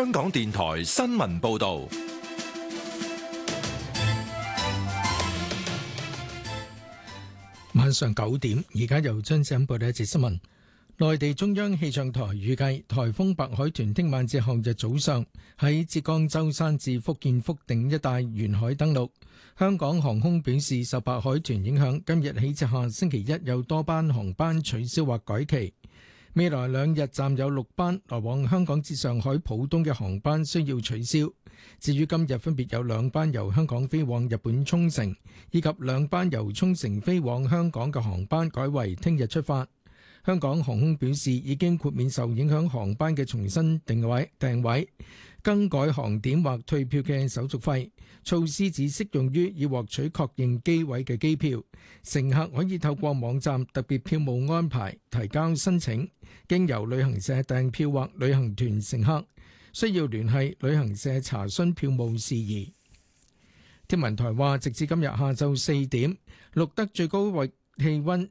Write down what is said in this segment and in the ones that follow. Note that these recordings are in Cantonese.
香港電台新聞報道。 晚上9點，而家由張子欣報道一節新聞。內地中央氣象台預計颱風白海豚聽晚至後日早上喺浙江舟山至福建福定一帶沿海登陸。香港航空表示，受白海豚影響，今日起至下星期一有多班航班取消或改期。未來2日暫有6班來往香港至上海浦東嘅航班需要取消。至於今日分別有2班由香港飛往日本沖繩，以及2班由沖繩飛往香港嘅航班改為聽日出發。香港航空表示，已經豁免受影響航班嘅重新訂位、更改航點或退票嘅手續費。措施只適用於已獲取確認機位嘅機票。乘客可以透過網站特別票務安排提交申請。經由旅行社訂票或旅行團乘客需要聯繫旅行社查詢票務事宜。天文台話，直至今日下晝4點，錄得最高氣溫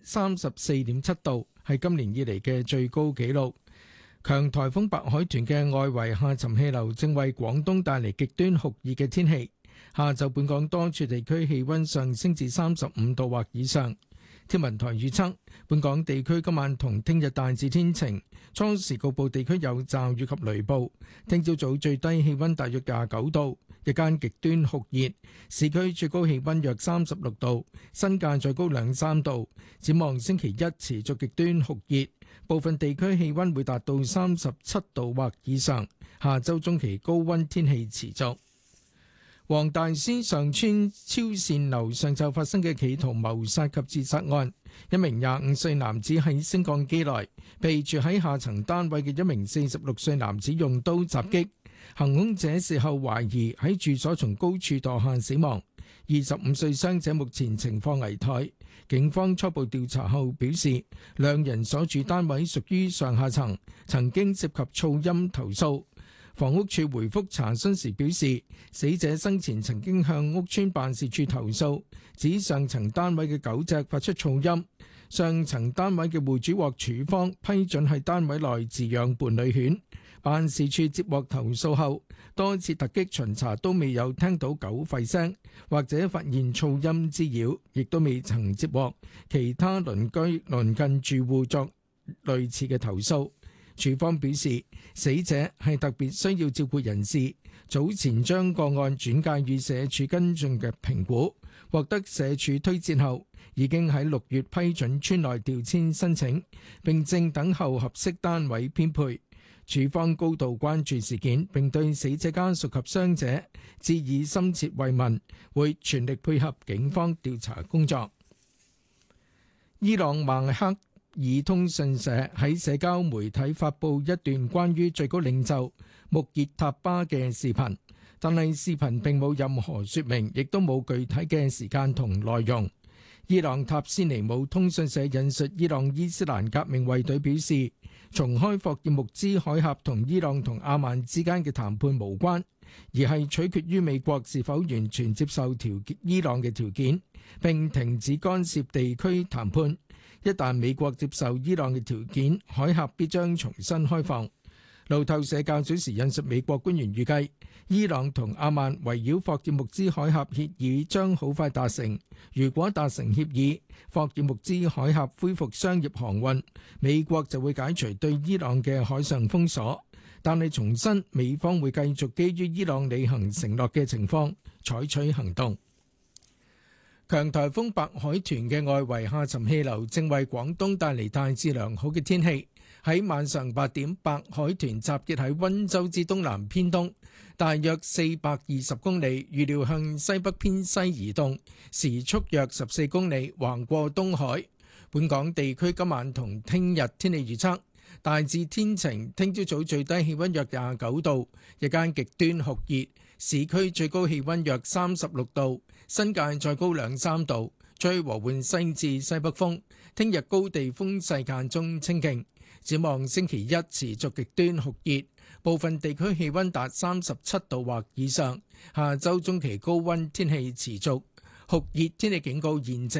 34.7度，係今年以嚟嘅最高紀錄。強颱風白海豚嘅外圍下沉氣流正為廣東帶嚟極端酷熱嘅天氣。下晝本港多處地區氣溫上升至35度或以上。天文台預測，本港地區今晚同聽日大致天晴，初時局部地區有驟雨及雷暴。聽朝早最低氣溫大約29度，日間極端酷熱，市區最高氣溫約36度，新界再高2-3度。展望星期一持續極端酷熱，部分地區氣溫會達到37度或以上。下周中期高溫天氣持續。黃大仙上村超線樓上晝發生嘅企圖謀殺及自殺案，一名25歲男子喺升降機內被住喺下層單位嘅一名46歲男子用刀襲擊，行兇者事後懷疑喺住所從高處墮下死亡。25歲傷者目前情況危殆，警方初步調查後表示，兩人所住單位屬於上下層，曾經涉及噪音投訴。房屋署回覆查詢時表示，死者生前曾經向屋邨辦事處投訴，指上層單位嘅狗隻發出噪音。上層單位嘅戶主獲署方批准喺單位內飼養伴侶犬。辦事處接獲投訴後，多次突擊巡查都未有聽到狗吠聲，或者發現噪音滋擾，亦都未曾接獲其他鄰近住戶作類似嘅投訴。署方表示，死者係特別需要照顧人士，早前將個案轉介予社署跟進嘅評估，獲得社署推薦後，已經喺6月批准村內調遷申請，並正等候合適單位編配。署方高度關注事件，並對死者家屬及傷者致以深切慰問，會全力配合警方調查工作。伊朗孟克爾通訊社喺社交媒體發布一段關於最高領袖穆傑塔巴嘅視頻，但係視頻並冇任何說明，亦都冇具體嘅時間同內容。伊朗塔斯尼姆通訊社引述伊朗伊斯蘭革命衛隊表示，重開霍爾木茲海峽同伊朗同阿曼之間嘅談判無關，而係取決於美國是否完全接受伊朗嘅條件，並停止干涉地區談判。一旦美國接受伊朗嘅條件，海峽必將重新開放。路透社較早時引述美國官員預計，伊朗同阿曼圍繞霍爾木茲海峽協議將好快達成。如果達成協議，霍爾木茲海峽恢復商業航運，美國就會解除對伊朗嘅海上封鎖。但係重申，美方會繼續基於伊朗履行承諾嘅情況採取行動。強颱風白海豚嘅外圍下沉氣流正為廣東帶嚟大致良好嘅天氣。喺晚上8點，白海豚集結喺溫州之東南偏東，大約420公里，預料向西北偏西移動，時速約14公里，橫過東海。本港地區今晚同聽日天氣預測，大致天晴，聽朝早最低氣溫約29度，日間極端酷熱，市區最高氣溫約36度，新界再高2-3度，吹和緩西至西北風。聽日高地風勢間中清勁。展望星期一持續極端酷熱，部分地區氣溫達37度或以上。下周中期高溫天氣持續，酷熱天氣警告現正